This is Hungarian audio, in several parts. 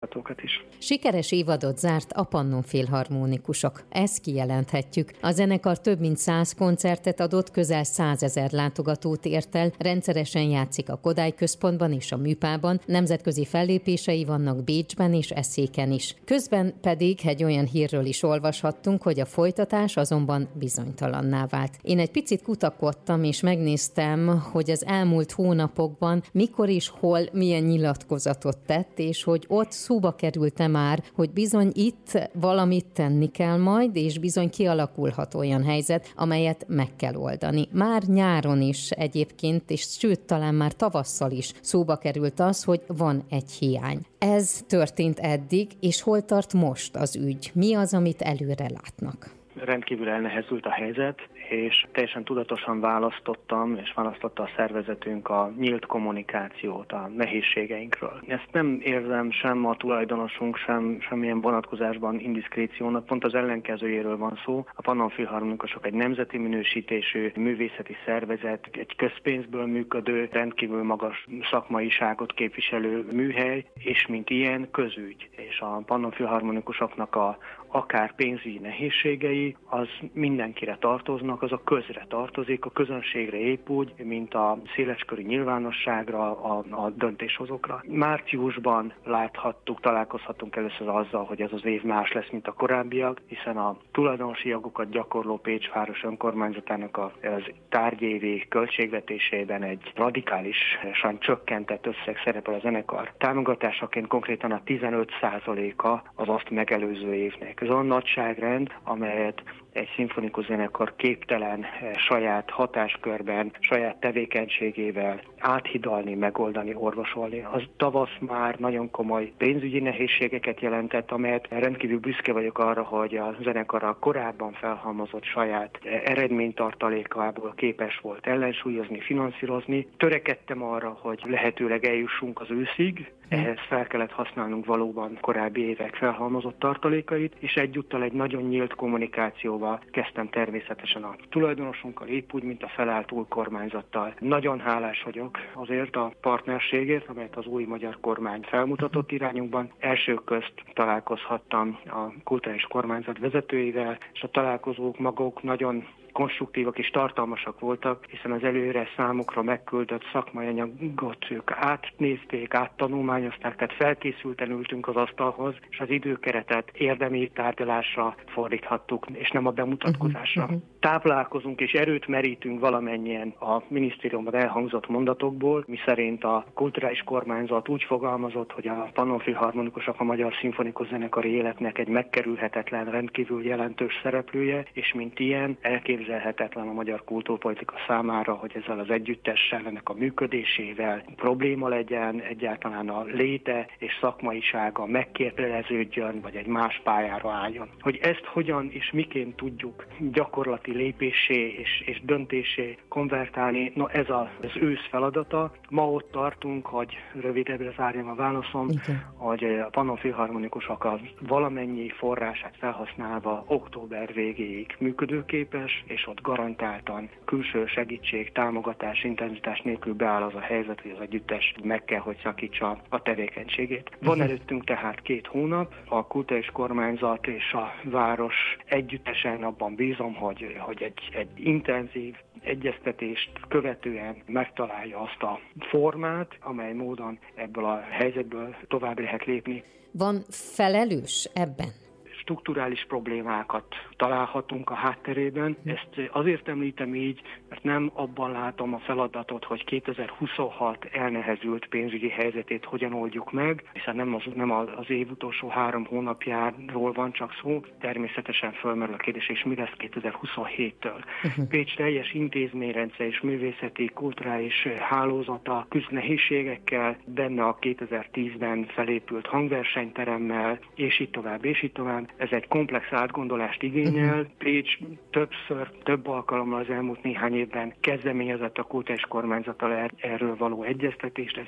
hallgatókat is. Sikeres évadot zárt a Pannon Filharmonikusok. Ezt kijelenthetjük. A zenekar több mint 100 koncertet adott, közel 100 000 látogatót ért el, rendszeresen játszik a Kodály Központban és a Műpában, nemzetközi fellépései vannak Bécsben és Eszéken is. Közben pedig egy olyan hírről is olvashattunk, hogy a folytatás azonban bizonytalanná vált. Én egy picit kutakodtam és megnéztem, hogy az elmúlt hónapokban mikor és hol milyen nyilatkozatot tett, és hogy ott szóba került-e már, hogy bizony itt valamit tenni kell majd, és bizony kialakulhat olyan helyzet, amelyet meg kell oldani. Már nyáron is egyébként, és sőt, talán már tavasszal is szóba került az, hogy van egy hiány. Ez történt eddig, és hol tart most az ügy? Mi az, amit előre látnak? Rendkívül elnehezült a helyzet, és teljesen tudatosan választottam, és választotta a szervezetünk a nyílt kommunikációt a nehézségeinkről. Ezt nem érzem sem a tulajdonosunk, semmilyen vonatkozásban indiszkréciónak, pont az ellenkezőjéről van szó. A Pannon Filharmonikusok egy nemzeti minősítésű művészeti szervezet, egy közpénzből működő, rendkívül magas szakmaiságot képviselő műhely, és mint ilyen közügy. És a Pannon Filharmonikusoknak akár pénzügyi nehézségei, az mindenkire tartoznak, az a közre tartozik, a közönségre épp úgy, mint a széleskörű nyilvánosságra, a döntéshozókra. Márciusban találkozhattunk először azzal, hogy ez az év más lesz, mint a korábbiak, hiszen a tulajdonosi jogokat gyakorló Pécsváros önkormányzatának az tárgyévi költségvetésében egy radikálisan csökkentett összeg szerepel a zenekar támogatásaként, konkrétan a 15%-a az azt megelőző évnek. Ez olyan nagyságrend, amelyet egy szimfonikus zenekar képtelen saját hatáskörben, saját tevékenységével áthidalni, megoldani, orvosolni. Az tavasz már nagyon komoly pénzügyi nehézségeket jelentett, amelyet rendkívül büszke vagyok arra, hogy a zenekar a korábban felhalmozott saját eredménytartalékából képes volt ellensúlyozni, finanszírozni. Törekedtem arra, hogy lehetőleg eljussunk az őszig, ehhez fel kellett használnunk valóban korábbi évek felhalmozott tartalékait, és egyúttal egy nagyon nyílt kommunikációval kezdtem természetesen a tulajdonosunkkal, épp úgy, mint a felállt új kormányzattal. Nagyon hálás vagyok azért a partnerségért, amelyet az új magyar kormány felmutatott irányunkban. Elsők közt találkozhattam a kulturális kormányzat vezetőivel, és a találkozók maguk nagyon konstruktívak és tartalmasak voltak, hiszen az előre számukra megküldött szakmai anyagot ők átnézték, áttanulmányozták, tehát felkészülten ültünk az asztalhoz, és az időkeretet érdemi tárgyalásra fordíthattuk, és nem a bemutatkozásra. Táplálkozunk és erőt merítünk valamennyien a minisztériumban elhangzott mondatokból, miszerint a kulturális kormányzat úgy fogalmazott, hogy a Pannon Filharmonikusok a magyar szimfonikus zenekari életnek egy megkerülhetetlen, rendkívül jelentős szereplője, és mint ilyen elképzelhetetlen a magyar kultúrpolitika számára, hogy ezzel az együttessel, ennek a működésével probléma legyen, egyáltalán a léte és szakmaisága megkérdeződjön, vagy egy más pályára álljon. Hogy ezt hogyan és miként tudjuk gyakorlati lépésé és döntésé konvertálni, ez az ősz feladata. Ma ott tartunk, hogy rövidebbre zárjam a válaszom, hogy a Pannon Filharmonikusok a valamennyi forrását felhasználva október végéig működőképes, és ott garantáltan külső segítség, támogatás, intenzitás nélkül beáll az a helyzet, hogy az együttes meg kell, hogy szakítsa a tevékenységét. Van előttünk tehát 2 hónap, a kulturális kormányzat és a város együttesen abban bízom, hogy egy intenzív egyeztetést követően megtalálja azt a formát, amely módon ebből a helyzetből tovább lehet lépni. Van felelős ebben? Strukturális problémákat találhatunk a hátterében. Ezt azért említem így, mert nem abban látom a feladatot, hogy 2026 elnehezült pénzügyi helyzetét hogyan oldjuk meg, hiszen nem az év utolsó 3 hónapjáról van csak szó. Természetesen fölmerül a kérdés, és mi lesz 2027-től. Pécs teljes intézményrendszer és művészeti, kulturális hálózata küzd nehézségekkel, benne a 2010-ben felépült hangversenyteremmel, és így tovább, és így tovább. Ez egy komplex átgondolást igényel. Pécs több alkalommal az elmúlt néhány évben kezdeményezett a kulturális kormányzattal erről való egyeztetést. Ezek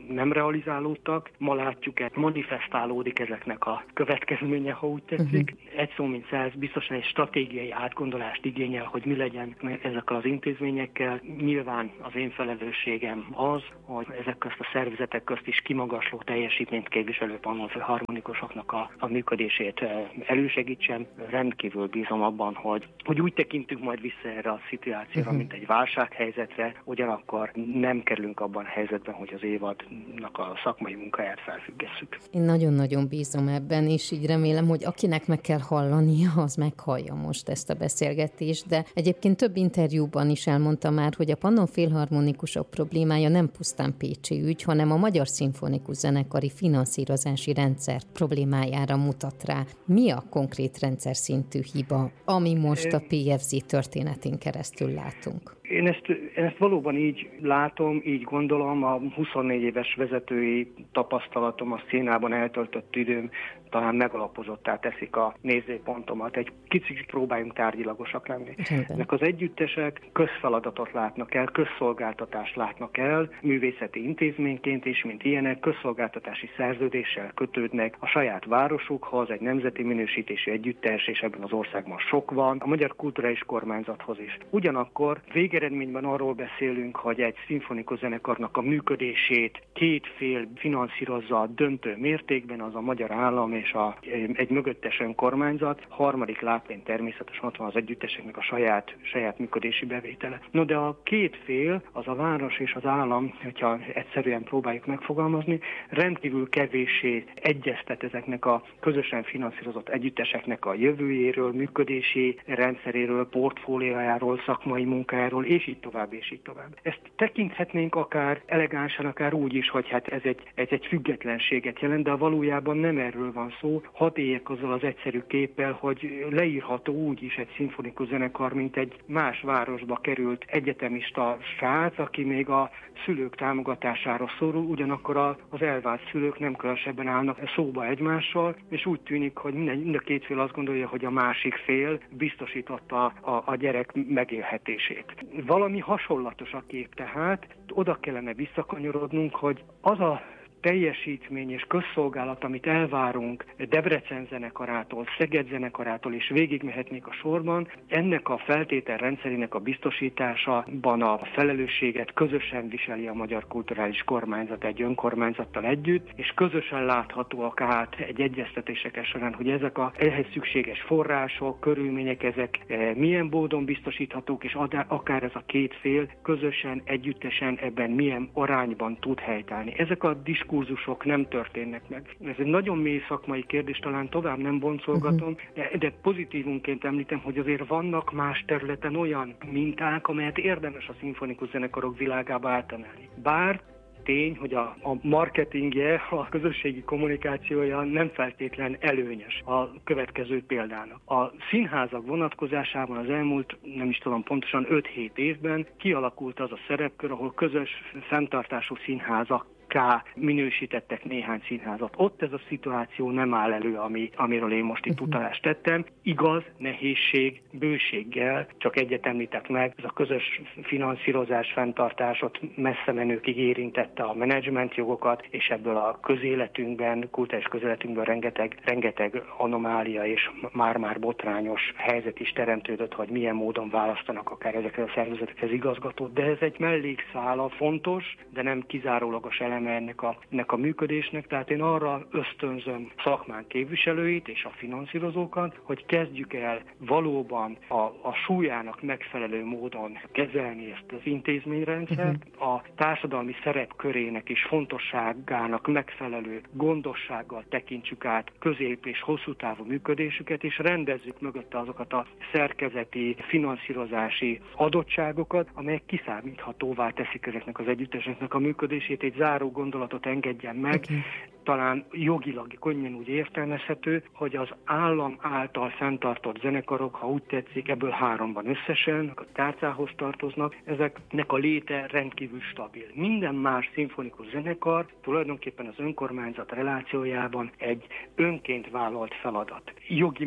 nem realizálódtak. Ma látjuk, manifestálódik ezeknek a következménye, ha úgy tetszik. Egy szó mint száz, biztosan egy stratégiai átgondolást igényel, hogy mi legyen ezekkel az intézményekkel. Nyilván az én felelősségem az, hogy ezek közt a szervezetek közt is kimagasló teljesítményt képviselő pannonfélharmonikusoknak a működését elősegítsem. Rendkívül bízom abban, hogy úgy tekintünk majd vissza erre a szituációra, mint egy válsághelyzetre, ugyanakkor nem kerülünk abban a helyzetben, hogy az évadnak a szakmai munkáját felfüggesszük. Én nagyon-nagyon bízom ebben, és így remélem, hogy akinek meg kell hallania, az meghallja most ezt a beszélgetést, de egyébként több interjúban is elmondta már, hogy a pannonfélharmonikusok problémája nem pusztán pécsi ügy, hanem a Magyar Szimfonikus Zenekari finanszírozási rendszer problémájára mutat rá. Mi a konkrét rendszer szintű hiba, ami most a PFZ történetén keresztül látunk? Én ezt valóban így látom, így gondolom, a 24 éves vezetői tapasztalatom, a színában eltöltött időm talán megalapozottá teszik a nézőpontomat. Egy kicsit próbáljunk tárgyilagosak lenni. Ezek az együttesek közfeladatot látnak el, közszolgáltatást látnak el, művészeti intézményként is, mint ilyenek, közszolgáltatási szerződéssel kötődnek a saját városukhoz, egy nemzeti minősítésű együttes, és ebben az országban sok van, a Magyar Kulturális Kormányzathoz is. Ugyanakkor végeredményben arról beszélünk, hogy egy szimfonikus zenekarnak a működését két fél finanszírozza döntő mértékben, az a magyar állam és egy mögöttes önkormányzat, harmadik lábén természetesen ott van az együtteseknek a saját működési bevétele. No, de a két fél, az a város és az állam, hogyha egyszerűen próbáljuk megfogalmazni, rendkívül kevéssé egyeztet ezeknek a közösen finanszírozott együtteseknek a jövőjéről, működési rendszeréről, portfóliójáról, szakmai munkájáról, és így tovább, és így tovább. Ezt tekinthetnénk akár elegánsan, akár úgy is, hogy hát ez egy függetlenséget jelent, de valójában nem erről van szó. Hadd éljek azzal az egyszerű képpel, hogy leírható úgy is egy szimfonikus zenekar, mint egy más városba került egyetemista srác, aki még a szülők támogatására szorul, ugyanakkor az elvált szülők nem különösebben állnak szóba egymással, és úgy tűnik, hogy mind a két fél azt gondolja, hogy a másik fél biztosította a gyerek megélhetését. Valami hasonlatos a kép, tehát oda kellene visszakanyarodnunk, hogy az a teljesítmény és közszolgálat, amit elvárunk Debrecen zenekarától, Szeged zenekarától, és végigmehetnék a sorban, ennek a feltételrendszerének a biztosításában a felelősséget közösen viseli a Magyar Kulturális Kormányzat egy önkormányzattal együtt, és közösen láthatóak át egy egyeztetések során, hogy ezek ehhez szükséges források, körülmények, ezek milyen módon biztosíthatók, és akár ez a két fél közösen, együttesen ebben milyen arányban tud helytállni. Ezek a diskurzusok nem történnek meg. Ez egy nagyon mély szakmai kérdés, talán tovább nem boncolgatom, de pozitívunként említem, hogy azért vannak más területen olyan minták, amelyet érdemes a szimfonikus zenekarok világába áttenelni. Bár tény, hogy a marketingje, a közösségi kommunikációja nem feltétlen előnyös a következő példának. A színházak vonatkozásában az elmúlt, nem is tudom pontosan 5-7 évben kialakult az a szerepkör, ahol közös fenntartású színházak minősítettek néhány színházat. Ott ez a szituáció nem áll elő, amiről én most itt utalást tettem. Igaz, nehézség, bőséggel, csak egyet említek meg, ez a közös finanszírozás, fenntartásot messze menőkig érintette a menedzsment jogokat, és ebből a közéletünkben, kulturális közéletünkben rengeteg anomália és már-már botrányos helyzet is teremtődött, hogy milyen módon választanak akár ezekhez a szervezetekhez igazgatót, de ez egy mellékszála, fontos, de nem kizárólagos eleme ennek a működésnek, tehát én arra ösztönzöm szakmán képviselőit és a finanszírozókat, hogy kezdjük el valóban a súlyának megfelelő módon kezelni ezt az intézményrendszert, a társadalmi szerepkörének és fontosságának megfelelő gondossággal tekintsük át közép- és hosszú távú működésüket, és rendezzük mögötte azokat a szerkezeti, finanszírozási adottságokat, amelyek kiszámíthatóvá teszik ezeknek az együtteseknek a működését. Egy záró gondolatot engedjen meg, talán jogilag könnyen úgy értelmezhető, hogy az állam által fenntartott zenekarok, ha úgy tetszik, ebből 3-ban összesen, a tárcához tartoznak, ezeknek a léte rendkívül stabil. Minden más szimfonikus zenekar tulajdonképpen az önkormányzat relációjában egy önként vállalt feladat. Jogi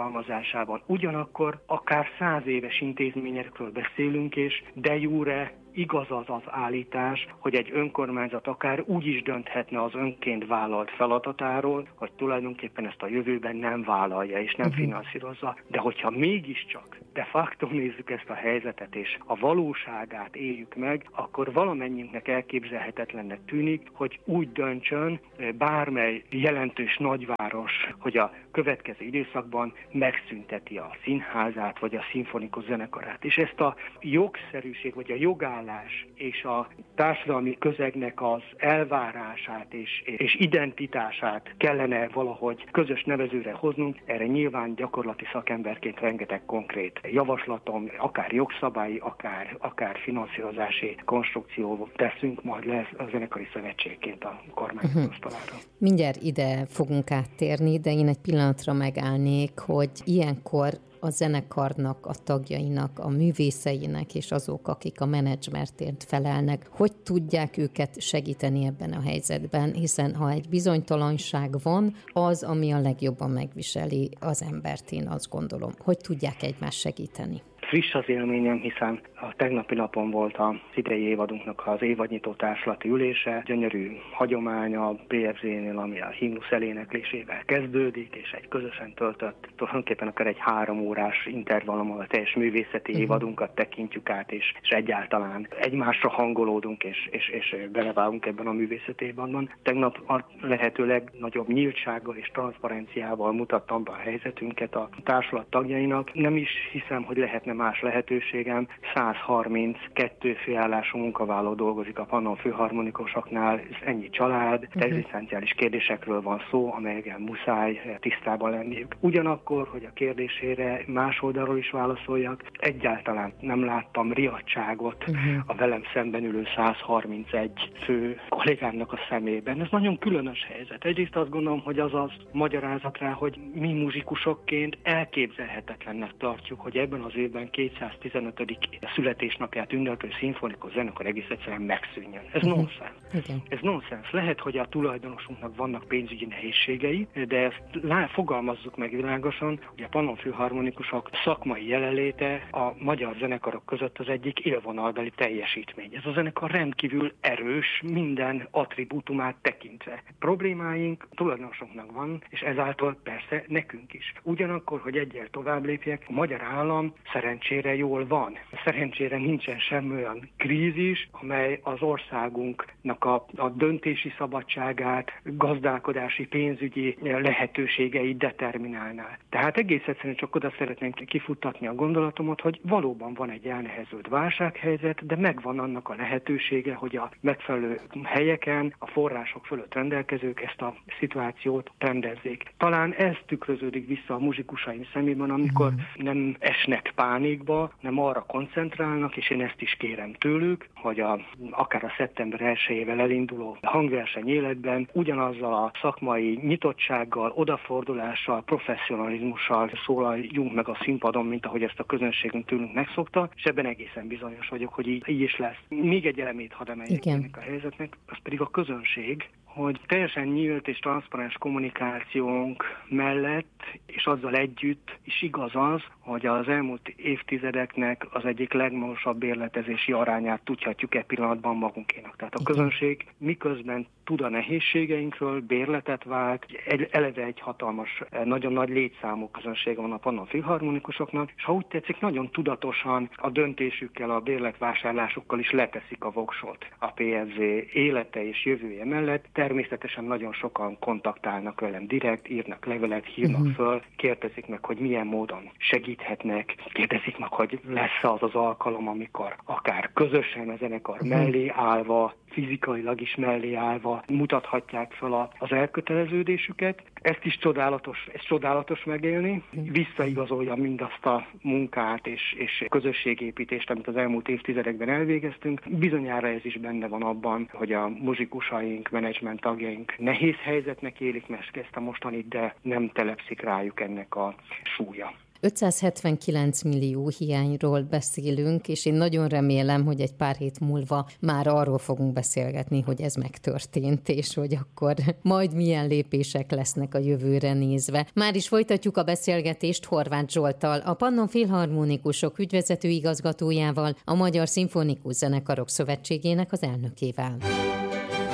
megfogalmazásában ugyanakkor akár 100 éves intézményekről beszélünk, és de jure igaz az az állítás, hogy egy önkormányzat akár úgy is dönthetne az önként vállalt feladatáról, hogy tulajdonképpen ezt a jövőben nem vállalja és nem finanszírozza, de hogyha mégiscsak de facto nézzük ezt a helyzetet és a valóságát éljük meg, akkor valamennyiünknek elképzelhetetlennek tűnik, hogy úgy döntsön bármely jelentős nagyváros, hogy a következő időszakban megszünteti a színházát vagy a szimfonikus zenekarát. És ezt a jogszerűség vagy a jogállás és a társadalmi közegnek az elvárását és identitását kellene valahogy közös nevezőre hoznunk. Erre nyilván gyakorlati szakemberként rengeteg konkrét javaslatom, akár jogszabályi, akár finanszírozási konstrukció teszünk majd le a zenekari szövetségként a kormányzat asztalára. Mindjárt ide fogunk áttérni, de én egy pillanatra megállnék, hogy ilyenkor a zenekarnak, a tagjainak, a művészeinek és azok, akik a menedzsmentért felelnek, hogy tudják őket segíteni ebben a helyzetben, hiszen ha egy bizonytalanság van, az, ami a legjobban megviseli az embert, én azt gondolom. Hogy tudják egymást segíteni? Friss az élményem, hiszen a tegnapi napon volt az idei évadunknak az évadnyitó társulati ülése. Gyönyörű hagyomány a PFZ-nél, ami a himnusz eléneklésével kezdődik, és egy közösen töltött, tulajdonképpen akár egy 3 órás intervallummal a teljes művészeti évadunkat tekintjük át, és egyáltalán egymásra hangolódunk, és belevágunk ebben a művészeti évadban. Tegnap a lehető legnagyobb nyíltsággal és transzparenciával mutattam be a helyzetünket a társulat tagjainak. Nem is hiszem, hogy lehetne más lehetőségem. 132 főállású munkavállaló dolgozik a Pannon Filharmonikusoknál, ez ennyi család, egzisztenciális kérdésekről van szó, amelyekkel muszáj tisztában lenniük. Ugyanakkor, hogy a kérdésére más oldalról is válaszoljak, egyáltalán nem láttam riadtságot a velem szemben ülő 131 fő kollégámnak a szemében. Ez nagyon különös helyzet. Egyrészt azt gondolom, hogy az magyarázat rá, hogy mi muzsikusokként elképzelhetetlennek tartjuk, hogy ebben az évben 215. születésnapját ünneplő szimfonikus zenekar egész egyszerűen megszűnjön. Ez nonsens. Ez nonsens. Lehet, hogy a tulajdonosunknak vannak pénzügyi nehézségei, de ezt fogalmazzuk meg világosan, hogy a Pannon Filharmonikusok szakmai jelenléte a magyar zenekarok között az egyik élvonalbeli teljesítmény. Ez a zenekar rendkívül erős, minden attribútumát tekintve. Problémáink tulajdonosunknak van, és ezáltal persze nekünk is. Ugyanakkor, hogy egyel tovább lépjek, a magyar állam szerencsére jól van. Szerencsére nincsen semmi olyan krízis, amely az országunknak a döntési szabadságát, gazdálkodási, pénzügyi lehetőségeit determinálná. Tehát egész egyszerűen csak oda szeretném kifuttatni a gondolatomat, hogy valóban van egy elnehezült válsághelyzet, de megvan annak a lehetősége, hogy a megfelelő helyeken, a források fölött rendelkezők ezt a szituációt rendezzék. Talán ez tükröződik vissza a muzsikusaim szemében, amikor nem esnek pánikba, nem arra koncentrálnak, és én ezt is kérem tőlük, hogy akár a szeptember 1-ével elinduló hangverseny életben ugyanazzal a szakmai nyitottsággal, odafordulással, professzionalizmussal szólaljunk meg a színpadon, mint ahogy ezt a közönségünk tőlünk megszokta, és ebben egészen bizonyos vagyok, hogy így is lesz. Még egy elemét hadd emeljek ennek a helyzetnek, az pedig a közönség, hogy teljesen nyílt és transzparens kommunikációnk mellett, és azzal együtt is igaz az, hogy az elmúlt évtizedeknek az egyik legmagasabb bérletezési arányát tudhatjuk pillanatban magunkénak. Tehát a közönség miközben tud a nehézségeinkről, bérletet vált, eleve egy hatalmas, nagyon nagy létszámú közönség van a Pannon Filharmonikusoknak, és ha úgy tetszik, nagyon tudatosan a döntésükkel, a bérletvásárlásukkal is leteszik a voksot a PFZ élete és jövője mellett. Természetesen nagyon sokan kontaktálnak velem direkt, írnak levelet, hívnak föl, kérdezik meg, hogy milyen módon segíthetnek, kérdezik meg, hogy lesz az az alkalom, amikor akár közösen a zenekar mellé állva, fizikailag is mellé állva mutathatják fel az elköteleződésüket. Ezt is csodálatos megélni. Visszaigazolja mindazt a munkát és közösségépítést, amit az elmúlt évtizedekben elvégeztünk. Bizonyára ez is benne van abban, hogy a muzsikusaink, menedzsment tagjaink nehéz helyzetnek élik meg ezt a mostanit, de nem telepszik rájuk ennek a súlya. 579 millió hiányról beszélünk, és én nagyon remélem, hogy egy pár hét múlva már arról fogunk beszélgetni, hogy ez megtörtént, és hogy akkor majd milyen lépések lesznek a jövőre nézve. Már is folytatjuk a beszélgetést Horváth Zsolttal, a Pannon Filharmonikusok ügyvezető igazgatójával, a Magyar Szimfonikus Zenekarok Szövetségének az elnökével.